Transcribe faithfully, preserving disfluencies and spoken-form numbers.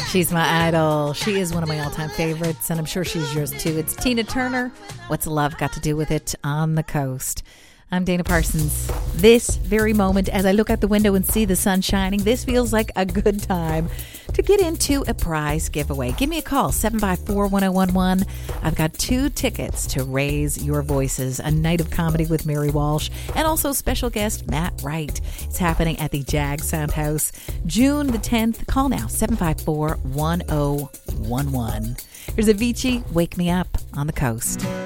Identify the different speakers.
Speaker 1: She's my idol. She is one of my all-time favorites, and I'm sure she's yours too. It's Tina Turner. What's love got to do with it on the coast? I'm Dana Parsons. This very moment, as I look out the window and see the sun shining, this feels like a good time to get into a prize giveaway. Give me a call, seven five four, one oh one one. I've got two tickets to Raise Your Voices, a night of comedy with Mary Walsh, and also special guest Matt Wright. It's happening at the Jag Sound House, June the tenth. Call now, seven five four, one oh one one. Here's Avicii, Wake Me Up on the Coast.